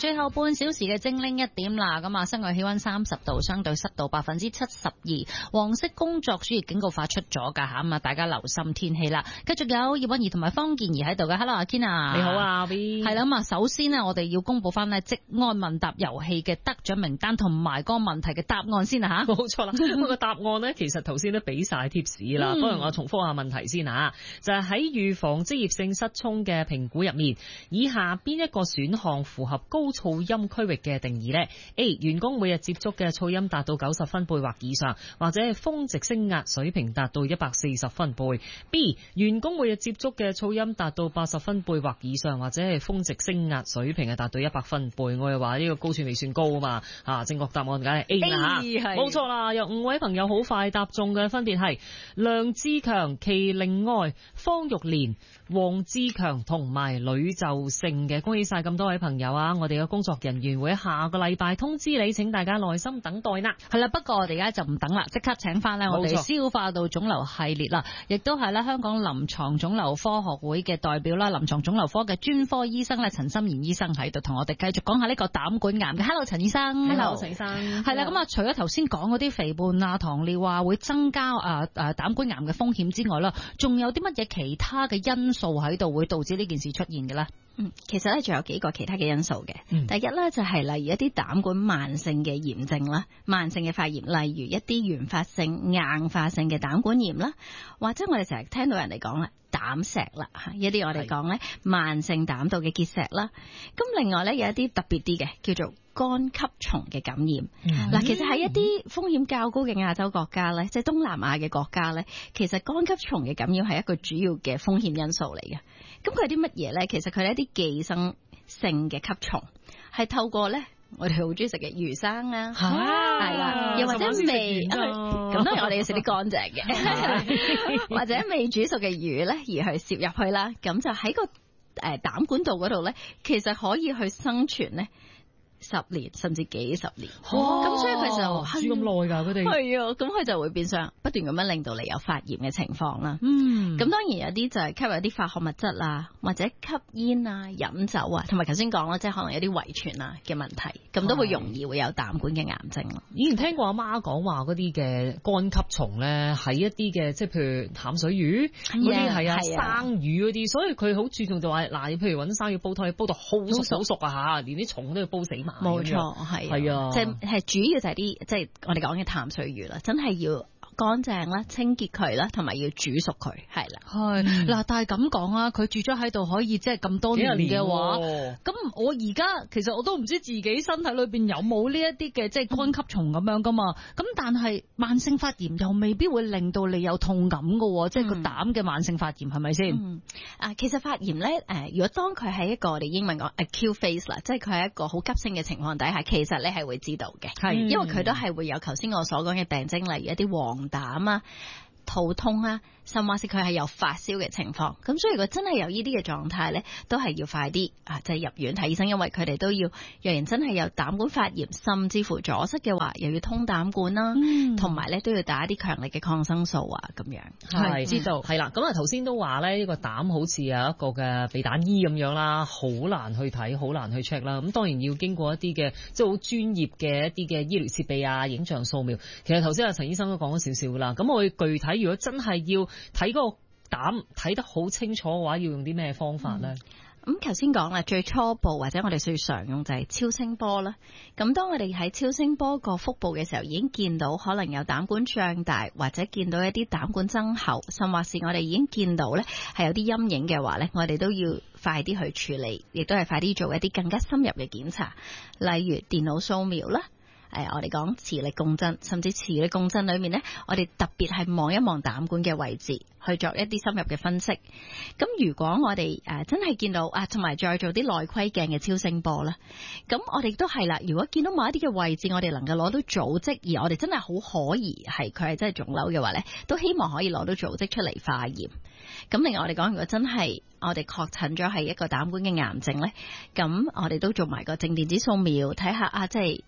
最後半小時嘅精靈一點啦，咁啊，室外氣溫30度，相對濕度72%，黃色工作暑熱警告發出咗噶吓，咁啊，大家留心天氣啦。繼續有葉韻儀同埋方健儀喺度嘅 ，Hello 阿 Ken 啊， 你好啊，阿 B， 係啦，咁啊，首先呢，我哋要公布翻呢職安問答遊戲嘅得獎名單同埋個問題嘅答案先啊吓， 冇錯啦。咁個答案呢，其實頭先都俾晒貼士啦，不如我重複下問題先啊，就係喺預防職業性失聰嘅評估入面，以下邊一個選項符合高噪音區域嘅定義呢？ A. 員工每日接觸嘅噪音達到90分貝或以上，或者係峰值聲壓水平達到140分貝。 B. 員工每日接觸嘅噪音達到80分貝或以上，或者係峰值聲壓水平係達到100分貝。我哋話呢個高處未算高啊嘛，正確答案梗係 A 啦，冇錯啦。有5位朋友好快答中嘅，分別係梁志強、祁令愛、方玉蓮、黃志強同埋呂就勝嘅，恭喜晒咁多位朋友啊！我哋嘅工作人員會下個禮拜通知你，請大家耐心等待啦。 係啦，不過我哋而家就唔等啦，即刻請翻我哋消化道腫瘤系列啦，亦都係咧香港臨床腫瘤科學會嘅代表啦，臨床腫瘤科嘅專科醫生咧陳心妍醫生喺度同我哋繼續講下呢個膽管癌嘅。Hello 陳醫生。 Hello 陳醫生。 係啦，咁啊除咗頭先講嗰啲肥胖啊、糖尿啊會增加膽管癌嘅風險之外啦，仲有啲乜嘢其他嘅因素喺度會導致呢件事出現嘅咧？ 其實咧仲有幾個其他嘅因素嘅。第一咧就係例如一啲膽管慢性嘅炎症啦，慢性嘅發炎，例如一啲原發性、硬化性嘅膽管炎啦，或者我哋成日聽到人哋講啦膽石啦，一啲我哋講咧慢性膽道嘅結石啦。咁另外咧有一啲特別啲嘅叫做肝吸蟲嘅感染。嗱，其實喺一啲風險較高嘅亞洲國家咧，即係東南亞嘅國家咧，其實肝吸蟲嘅感染係一個主要嘅風險因素嚟嘅。咁佢係啲乜嘢咧？其實佢係一啲寄生性嘅吸蟲，係透過咧我哋好中意食嘅魚生啊，係啦，又或者未咁當然我哋要食啲乾淨嘅，或者未煮熟嘅魚咧，而去攝入去啦，咁就喺個膽管道嗰度咧，其實可以去生存咧10年甚至幾十年，咁所以佢就住咁耐㗎，佢哋係啊，咁佢就會變相不斷咁樣令到你有發炎嘅情況啦。咁當然有啲就係吸入一啲化學物質啊，或者吸煙啊、飲酒啊，同埋頭先講啦，即係可能有啲遺傳啊嘅問題，咁都會容易會有膽管嘅癌症咯。 以前聽過阿媽講話嗰啲嘅肝吸蟲咧，喺一啲嘅即係譬如淡水魚嗰啲係啊生魚嗰啲，所以佢好注重就話嗱，譬如揾生魚煲湯，煲到好熟啊嚇，連啲蟲都要煲死埋。 冇錯，係啊，即係主要就係啲即係我哋講嘅淡水魚啦，真係要乾淨啦、清潔佢啦，同埋要煮熟佢，係啦。 係嗱，但係咁講啊，佢住咗喺度可以即係咁多年嘅話，咁我而家其實我都唔知自己身體裏邊有冇呢一啲嘅即係肝吸蟲咁樣噶嘛。咁但係慢性發炎又未必會令到你有痛感噶，即係個膽嘅慢性發炎係咪先？ 其實發炎咧，如果當佢係一個我哋英文講 acute phase 啦，即係佢係一個好急性嘅情況底下，其實你係會知道嘅，因為佢都係會有頭先我所講嘅病徵，例如一啲黃疸啊、肚痛啊，甚至佢係有發燒嘅情況。咁所以如果真係有呢啲嘅狀態咧，都係要快啲就係入院睇醫生，因為佢哋都要若然真係有膽管發炎，甚至乎阻塞嘅話，又要通膽管啦，同埋咧都要打一啲強力嘅抗生素啊，咁樣係知道係啦。咁啊頭先都話咧，呢個膽好似有一個嘅避彈衣咁樣啦，好難去睇，好難去 check 啦。咁當然要經過一啲嘅即係好專業嘅一啲嘅醫療設備啊，影像掃描。其實頭先阿陳醫生都講咗少少啦。咁我具體如果真係要睇嗰個膽睇得好清楚嘅話，要用啲咩方法咧？ 咁頭先講啦，最初步或者我哋最常用就係超聲波啦。咁當我哋喺超聲波個腹部嘅時候，已經見到可能有膽管脹大，或者見到一啲膽管增厚，甚或是我哋已經見到咧係有啲陰影嘅話咧，我哋都要快啲去處理，亦都係快啲做一啲更加深入嘅檢查，例如電腦掃描啦。我哋講磁力共振，甚至磁力共振裏面呢，我哋特別係望一望膽管嘅位置，去作一啲深入嘅分析。咁如果我哋真係見到同埋再做啲內窺鏡嘅超聲波啦，咁我哋都係啦。如果見到某一啲嘅位置，我哋能夠攞到組織，而我哋真係好可疑係佢係真係腫瘤嘅話呢，都希望可以攞到組織出嚟化驗。咁另外我哋講，如果真係我哋確診咗係一個膽管嘅癌症呢，咁我哋都做埋個正電子掃描，睇下即係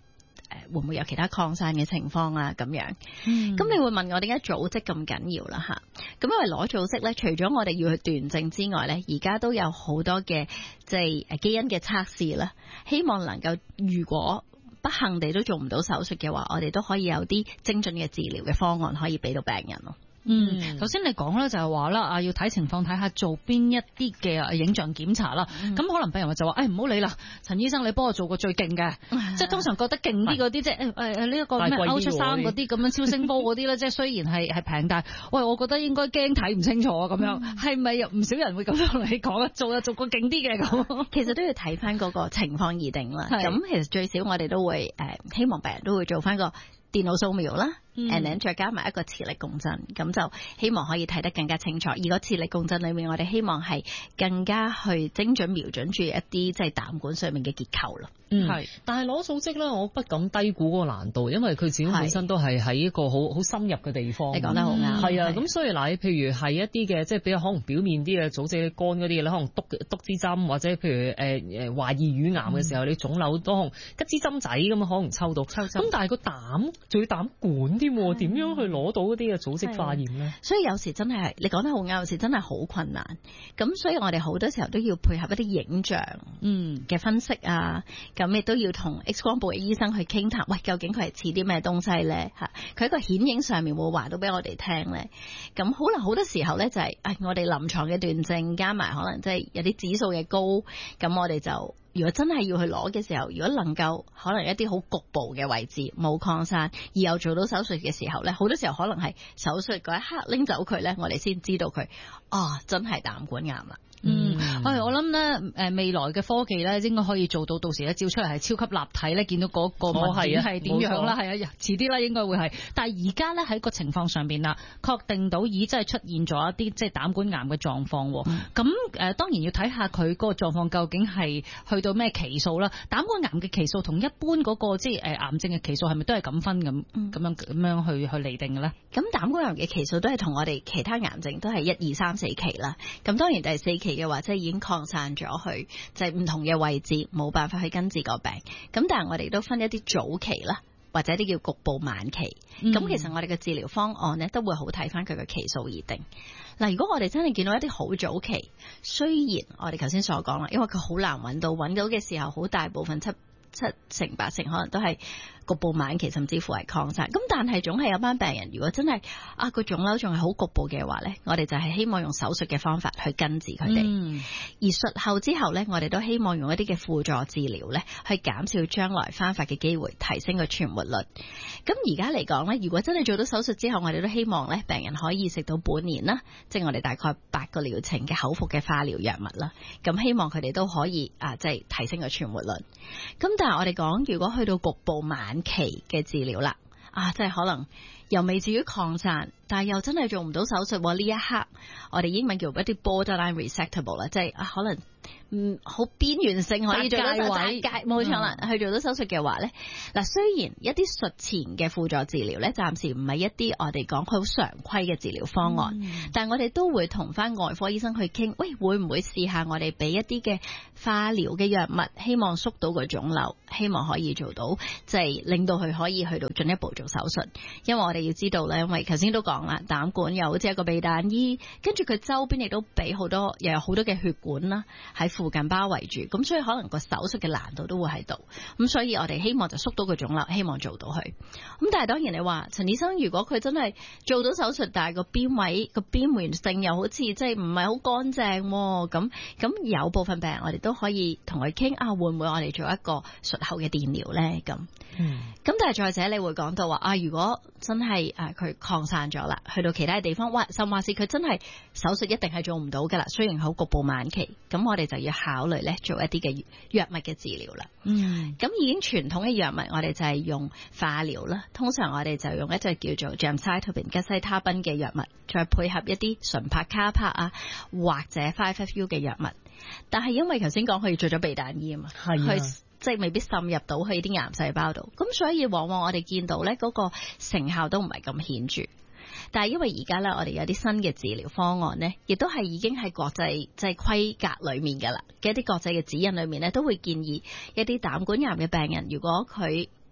會唔會有其他擴散嘅情況啊咁樣。咁你會問我點解組織咁緊要啦嚇？咁因為攞組織咧，除咗我哋要去斷症之外咧，而家都有好多嘅即係基因嘅測試啦，希望能夠如果不幸地都做唔到手術嘅話，我哋都可以有啲精準嘅治療嘅方案可以俾到病人咯。 頭先你講咧就係話啦，要睇情況睇下做邊一啲嘅影像檢查啦。咁可能病人就話，唔好理啦，陳醫生你幫我做個最勁嘅，即係通常覺得勁啲嗰啲，即係呢一個咩Ultrasound嗰啲咁樣超聲波嗰啲咧，即係雖然係平，但係喂，我覺得應該驚睇唔清楚啊咁樣，係咪唔少人會咁樣同你講啊？做個勁啲嘅咁， 其實都要睇翻嗰個情況而定啦。咁其實最少我哋都會希望病人都會做翻個電腦掃描啦。and then 再加埋一個磁力共振，咁就希望可以睇得更加清楚。而個磁力共振裏面，我哋希望係更加去精準瞄準住一啲即係膽管上面嘅結構咯。 係，但係攞組織咧，我不敢低估嗰個難度，因為佢自己本身都係喺一個好深入嘅地方。 你講得好啱。 係啊，咁所以嗱，譬如係一啲嘅即係比較可能表面啲嘅組織肝嗰啲嘢咧，可能篤支針，或者譬如懷疑乳癌嘅時候，你腫瘤都可能吉支針仔咁可能抽到。咁但係個膽仲要膽管添，點樣去攞到嗰啲嘅組織化驗咧？ 所以有時真係你講得好啱，有時真係好困難。咁所以我哋好多時候都要配合一啲影像嘅分析啊。咁亦都要同 X 光部嘅醫生去傾談，喂，究竟佢係似啲咩東西咧？嚇，佢喺個顯影上面會話到俾我哋聽咧。咁可能好多時候咧就係，我哋臨床嘅斷症加埋可能即係有啲指數嘅高，咁我哋就如果真係要去攞嘅時候，如果能夠可能一啲好局部嘅位置冇擴散，而又做到手術嘅時候咧，好多時候可能係手術嗰一刻拎走佢咧，我哋先知道佢真係膽管癌啦。 我諗咧，未來嘅科技咧，應該可以做到時咧照出嚟係超級立體咧，見到嗰個物件係點樣啦，係啊，遲啲啦應該會係。但係而家咧喺個情況上邊啦，確定到真係出現咗一啲即係膽管癌嘅狀況。咁當然要睇下佢嗰個狀況究竟係去到咩期數啦。膽管癌嘅期數同一般嗰個即係癌症嘅期數係咪都係咁分咁樣去釐定嘅咧？ 咁膽管癌嘅期數都係同我哋其他癌症都係1、2、3、4期啦。咁當然第4期嘅話，即係已經擴散咗去，就係唔同嘅位置，冇辦法去根治個病。咁但係我哋都分一啲早期啦，或者啲叫局部晚期。咁其實我哋嘅治療方案呢，都會好睇翻佢嘅期數而定。嗱，如果我哋真係見到一啲好早期，雖然我哋頭先所講啦，因為佢好難揾到嘅時候，好大部分七成八成可能都係局部晚期，甚至乎係擴散。咁但係總係有班病人，如果真係個腫瘤仲係好局部嘅話呢，我哋就係希望用手術嘅方法去根治佢哋。而術後之後呢，我哋都希望用一啲嘅輔助治療呢，去減少將來翻發嘅機會，提升個存活率。咁而家嚟講呢，如果真係做到手術之後，我哋都希望呢病人可以食到半年啦，即係我哋大概8個療程嘅口服嘅化療藥物啦。咁希望佢哋都可以即係提升個存活率。咁但係我哋講，如果去到局部晚期嘅治療啦，即係可能又未至於擴散，但係又真係做唔到手術呢一刻，我哋英文叫一啲 borderline resectable 啦，即係可能好邊緣性可以做到手術，冇錯啦，去做到手術嘅話咧，雖然一啲術前嘅輔助治療咧，暫時唔係一啲我哋講好常規嘅治療方案，但係我哋都會同翻外科醫生去傾，喂，會唔會試下我哋俾一啲嘅化療嘅藥物，希望縮到個腫瘤，希望可以做到即係令到佢可以去到進一步做手術。因為我哋要知道咧，因為頭先都講啦，膽管又好似一個避彈衣，跟住佢周邊亦都俾又有好多嘅血管啦，喺附近包圍住，咁所以可能個手術嘅難度都會喺度，咁所以我哋希望就縮到個腫瘤，希望做到佢。咁但係當然你話陳醫生，如果佢真係做到手術，但係個邊位個邊緣性又好似即係唔係好乾淨，咁有部分病人我哋都可以同佢傾會唔會我哋做一個術後嘅電療咧？咁但係再者你會講到話如果真係佢擴散咗啦，去到其他地方，甚或是佢真係手術一定係做唔到噶啦，雖然好局部晚期，咁我哋就要考慮咧做一啲嘅藥物嘅治療啦。咁已經傳統嘅藥物，我哋就係用化療啦。通常我哋就用一隻叫做 gemcitabine 吉西他賓嘅藥物，再配合一啲純拍卡帕或者 5FU 嘅藥物。但係因為頭先講佢做咗避彈衣啊嘛，佢即係未必滲入到去啲癌細胞度，咁所以往往我哋見到咧嗰個成效都唔係咁顯著。但係因為而家咧，我哋有啲新嘅治療方案咧，亦都係已經係國際即係規格裏面噶啦嘅一啲國際嘅指引裏面咧，都會建議一啲膽管癌嘅病人，如果佢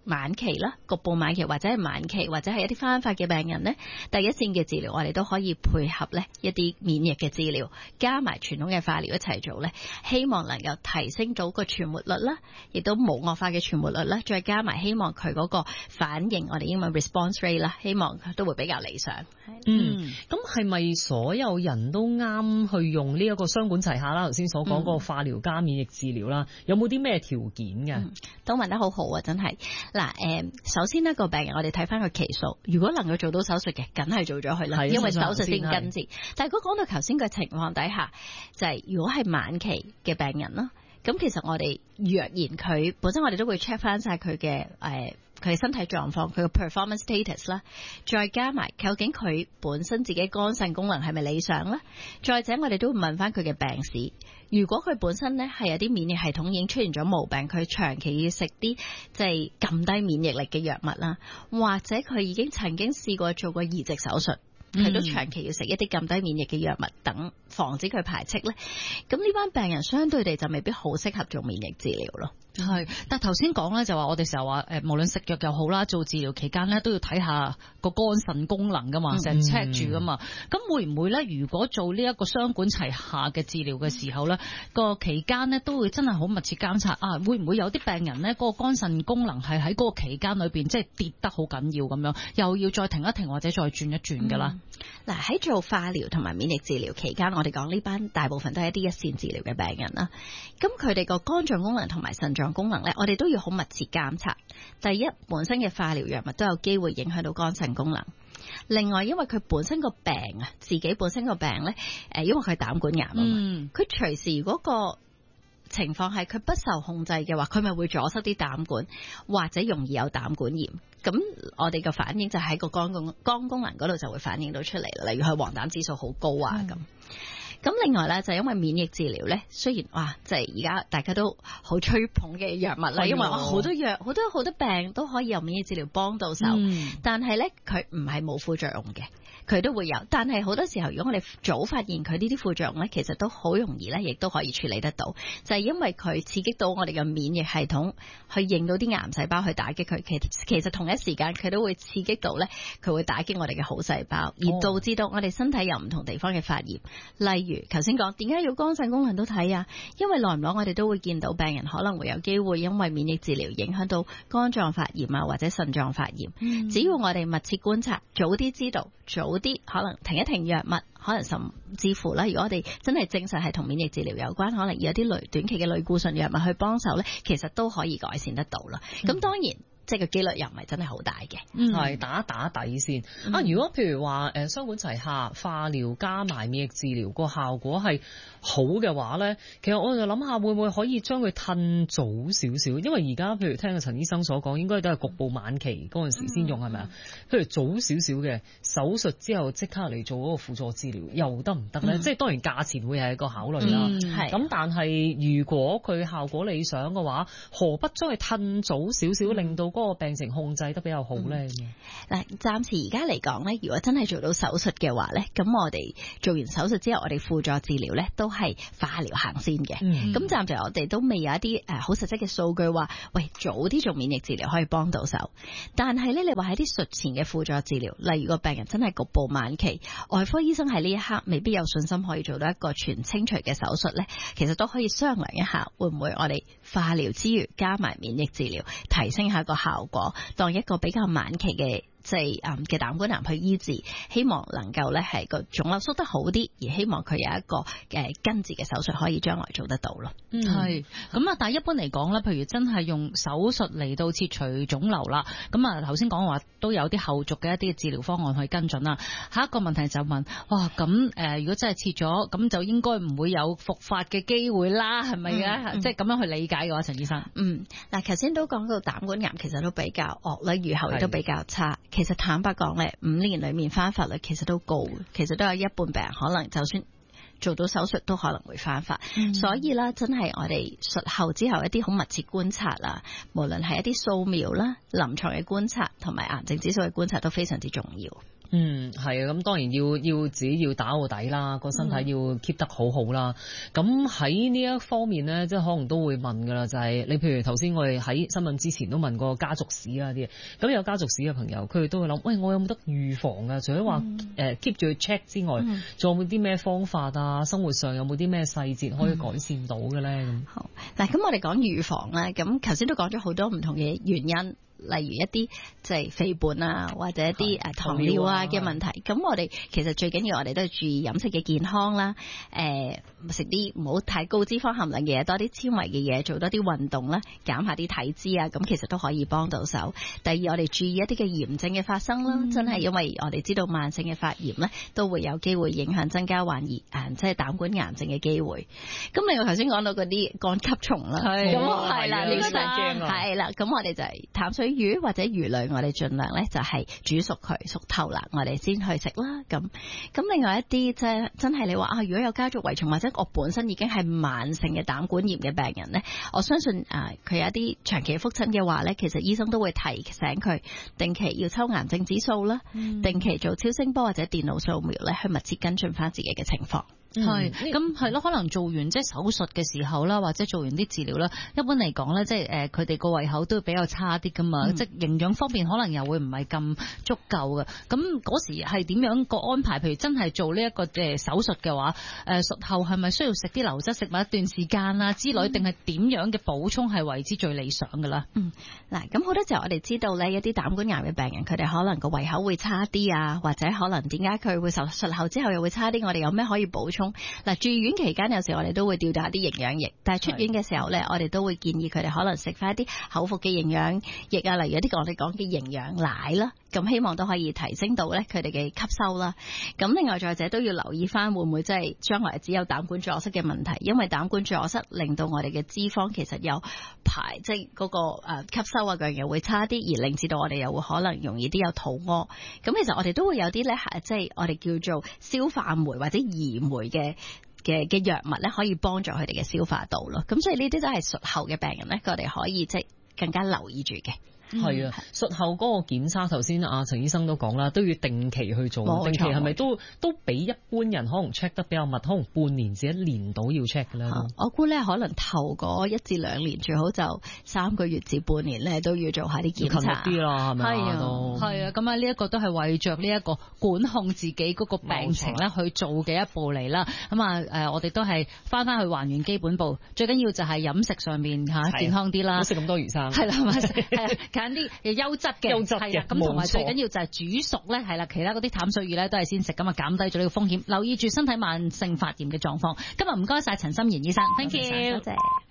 晚期啦，局部晚期或者係晚期或者係一啲翻發嘅病人呢，第一線嘅治療我哋都可以配合呢一啲免疫嘅治療，加埋傳統嘅化療一齊做呢，希望能夠提升到個存活率啦，亦都無惡化嘅存活率啦，再加埋希望佢嗰個反應，我哋英文 response rate 啦，希望都會比較理想。 咁係咪所有人都啱去用呢一個雙管齊下啦？頭先所講嗰個化療加免疫治療啦，有冇啲咩條件嘅？ 都問得好好啊，真係。嗱，首先呢個病人我哋睇翻個期數，如果能夠做到手術嘅，梗係做咗佢啦，因為手術先根治。但係如果講到頭先嘅情況底下，就係如果係晚期嘅病人啦，咁其實我哋若然佢本身我哋都會 check 翻晒佢嘅佢身體狀況，佢嘅 performance status 啦，再加埋究竟佢本身自己肝腎功能係咪理想咧？再者我哋都會問翻佢嘅病史，如果佢本身咧係有啲免疫系統已經出現咗毛病，佢長期要食啲即係撳低免疫力嘅藥物啦，或者佢已經曾經試過做過移植手術，佢都長期要食一啲撳低免疫嘅藥物等防止佢排斥咧，咁呢班病人相對地就未必好適合做免疫治療咯。 係，但頭先講咧就話我哋成日話無論食藥又好啦，做治療期間咧都要睇下個肝腎功能噶嘛，成日 check 住噶嘛。咁會唔會咧？如果做呢一個雙管齊下嘅治療嘅時候咧，個期間咧都會真係好密切監察啊？會唔會有啲病人咧嗰個肝腎功能係喺嗰個期間裏邊即係跌得好緊要咁樣，又要再停一停或者再轉一轉噶啦？ 嗱，喺做化療同埋免疫治療期間，我哋講呢班大部分都係一啲一線治療嘅病人啦。咁佢哋個肝臟功能同埋腎臟功能咧，我哋都要好密切監察。第一，本身嘅化療藥物都有機會影響到肝腎功能。另外，因為佢本身個病啊，自己本身個病咧，因為佢係膽管癌啊嘛，佢隨時如果個情況係佢不受控制嘅話，佢咪會阻塞啲膽管，或者容易有膽管炎。咁我哋嘅反應就喺個肝功能嗰度就會反映到出嚟啦，例如佢黃疸指數好高啊咁。咁另外咧就因為免疫治療咧，雖然哇，即係而家大家都好吹捧嘅藥物啦，因為好多藥好多病都可以由免疫治療幫到手，但係咧佢唔係冇副作用嘅。佢都會有，但係好多時候，如果我哋早發現佢呢啲副作用咧，其實都好容易咧，亦都可以處理得到。就係因為佢刺激到我哋嘅免疫系統去認到啲癌細胞去打擊佢，其實同一時間佢都會刺激到咧，佢會打擊我哋嘅好細胞，而導致到我哋身體有唔同地方嘅發炎。例如頭先講點解要肝腎功能都睇啊？因為耐唔耐我哋都會見到病人可能會有機會因為免疫治療影響到肝臟發炎啊，或者腎臟發炎。只要我哋密切觀察，早啲知道，早啲可能停一停藥物，可能甚至乎啦，如果我哋真係證實係同免疫治療有關，可能有啲短期嘅類固醇藥物去幫手咧，其實都可以改善得到啦。咁當然即係個機率又唔係真係好大嘅， 係打底先。如果譬如話雙管齊下，化療加埋免疫治療個效果係好嘅話咧，其實我就諗下會唔會可以將佢褪早少少，因為而家譬如聽陳醫生所講，應該都係局部晚期嗰陣時先用係咪啊？譬如早少少嘅手術之後即刻嚟做嗰個輔助治療，又得唔得咧？即係當然價錢會係一個考慮啦。咁但係如果佢效果理想嘅話，何不將佢褪早少少，令到嗰個病情控制得比較好咧？ 嗱，暫時而家嚟講咧，如果真係做到手術嘅話咧，咁我哋做完手術之後，我哋輔助治療咧都係化療行先嘅。咁暫時我哋都未有一啲好實質嘅數據話，喂，早啲做免疫治療可以幫到手。但係咧，你話喺啲術前嘅輔助治療，例如個病人真係局部晚期，外科醫生喺呢一刻未必有信心可以做到一個全清除嘅手術咧，其實都可以商量一下，會唔會我哋化療之餘加埋免疫治療，提升下個效果，當一個比較晚期嘅即係嘅膽管癌去醫治，希望能夠咧係個腫瘤縮得好啲，而希望佢有一個根治嘅手術可以將來做得到咯。 係咁啊，但係一般嚟講咧，譬如真係用手術嚟到切除腫瘤啦，咁啊頭先講話都有啲後續嘅一啲治療方案去跟進啦。下一個問題就問，哇咁如果真係切咗，咁就應該唔會有復發嘅機會啦，係咪啊？即係咁樣去理解嘅話，陳醫生。 嗱，頭先都講到膽管癌其實都比較惡啦，預後亦都比較差。其實坦白講咧，5年裏面翻發率其實都高，其實都有一半病人可能就算做到手術都可能會翻發。所以啦，真係我哋術後之後一啲好密切觀察啦，無論係一啲掃描啦、臨床嘅觀察同埋癌症指數嘅觀察都非常之重要。 係啊，咁當然要自己要打好底啦，個身體要 keep 得好好啦。咁喺呢一方面咧，即係可能都會問噶啦，就係你譬如頭先我哋喺新聞之前都問過家族史啊啲嘢，咁有家族史嘅朋友，佢哋都會諗，喂，我有冇得預防啊？除咗話keep 住去 check 之外，仲有冇啲咩方法啊？生活上有冇啲咩細節可以改善到嘅咧？ 好，嗱，咁我哋講預防咧，咁頭先都講咗好多唔同嘅原因。例如一啲即係肥胖啊，或者一啲糖尿啊嘅問題，咁我哋其實最緊要我哋都係注意飲食嘅健康啦，食啲唔好太高脂肪含量嘅嘢，多啲纖維嘅嘢，做多啲運動啦，減下啲體脂啊，咁其實都可以幫到手。第二，我哋注意一啲嘅炎症嘅發生啦，真係因為我哋知道慢性嘅發炎咧，都會有機會影響增加患即係膽管癌症嘅機會。咁另外頭先講到嗰啲肝吸蟲啦，咁係啦，呢個就係啦，咁我哋就係淡水魚或者魚類，我哋盡量咧就係煮熟佢熟透啦，我哋先去食啦。咁另外一啲即係真係你話如果有家族遺傳或者我本身已經係慢性嘅膽管炎嘅病人咧，我相信佢有一啲長期覆診嘅話咧，其實醫生都會提醒佢定期要抽癌症指數啦，定期做超聲波或者電腦掃描咧，去密切跟進翻自己嘅情況。 係，咁係咯，可能做完即係手術嘅時候啦，或者做完啲治療啦，一般嚟講咧，即係佢哋個胃口都比較差啲噶嘛，即係營養方面可能又會唔係咁足夠嘅。咁嗰時係點樣個安排？譬如真係做呢一個手術嘅話，術後係咪需要食啲流質食物一段時間啊之類，定係點樣嘅補充係為之最理想嘅啦？ 嗱，咁好多時候我哋知道咧，一啲膽管癌嘅病人，佢哋可能個胃口會差啲啊，或者可能點解佢會術後之後又會差啲？我哋有咩可以補充？嗱，住院期間有時我哋都會吊打啲營養液，但係出院嘅時候咧，我哋都會建議佢哋可能食翻一啲口服嘅營養液啊，例如一啲我哋講嘅營養奶啦，咁希望都可以提升到咧佢哋嘅吸收啦。咁另外再者都要留意翻會唔會即係將來只有膽管阻塞嘅問題，因為膽管阻塞令到我哋嘅脂肪其實有排即係嗰個吸收啊嗰樣嘢會差啲，而令至到我哋又會可能容易啲有肚屙。咁其實我哋都會有啲咧即係我哋叫做消化酶或者胰酶嘅藥物咧，可以幫助佢哋嘅消化道咯。咁所以呢啲都係術後嘅病人咧，佢哋可以即係更加留意住嘅。 係啊，術後嗰個檢測，頭先陳醫生都講啦，都要定期去做。定期係咪都比一般人可能 check 得比較密，可能半年至1年到要 check 嘅咧？ 我估咧可能頭嗰1至2年，最好就3個月至半年咧都要做下啲檢查。 勤力啲啦，係咪啊？ 係啊，咁啊呢一個都係為着呢一個管控自己嗰個病情咧去做嘅一步嚟啦。咁啊我哋都係翻去還原基本步，最緊要就係飲食上面健康啲啦。唔好食咁多魚生。係啦，係揀啲優質嘅，係啊，咁同埋最緊要就係煮熟咧，係啦，其他嗰啲淡水魚咧都係先食，咁啊減低咗呢個風險，留意住身體慢性發炎嘅狀況。今日唔該晒陳心妍醫生 ，thank you，多謝。